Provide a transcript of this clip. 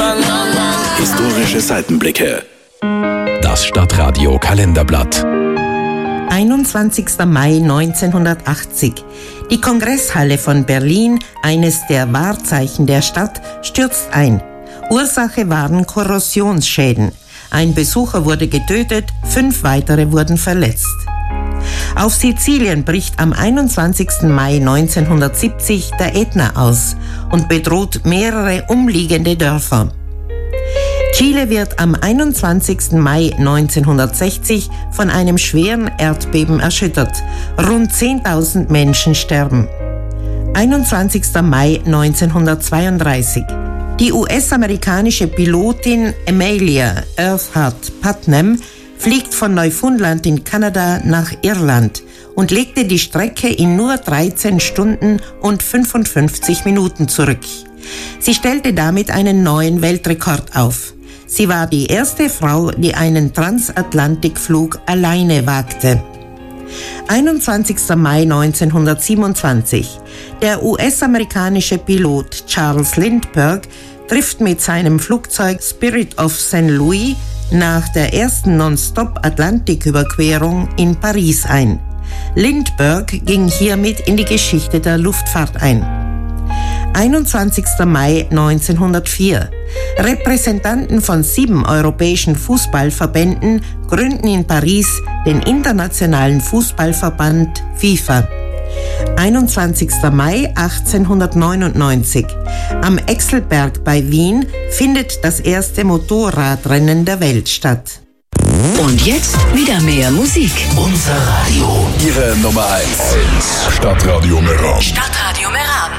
Historische Seitenblicke. Das Stadtradio Kalenderblatt. 21. Mai 1980. Die Kongresshalle von Berlin, eines der Wahrzeichen der Stadt, stürzt ein. Ursache waren Korrosionsschäden. Ein Besucher wurde getötet, 5 weitere wurden verletzt. Auf Sizilien bricht am 21. Mai 1970 der Ätna aus und bedroht mehrere umliegende Dörfer. Chile wird am 21. Mai 1960 von einem schweren Erdbeben erschüttert. Rund 10.000 Menschen sterben. 21. Mai 1932. Die US-amerikanische Pilotin Amelia Earhart Putnam fliegt von Neufundland in Kanada nach Irland und legte die Strecke in nur 13 Stunden und 55 Minuten zurück. Sie stellte damit einen neuen Weltrekord auf. Sie war die erste Frau, die einen Transatlantikflug alleine wagte. 21. Mai 1927. Der US-amerikanische Pilot Charles Lindbergh trifft mit seinem Flugzeug Spirit of St. Louis nach der ersten Non-Stop-Atlantiküberquerung in Paris ein. Lindbergh ging hiermit in die Geschichte der Luftfahrt ein. 21. Mai 1904. Repräsentanten von 7 europäischen Fußballverbänden gründen in Paris den Internationalen Fußballverband FIFA. 21. Mai 1899. Am Exelberg bei Wien findet das erste Motorradrennen der Welt statt. Und jetzt wieder mehr Musik. Unser Radio. Ihre Nummer 1. Stadtradio Meran. Stadtradio Meran.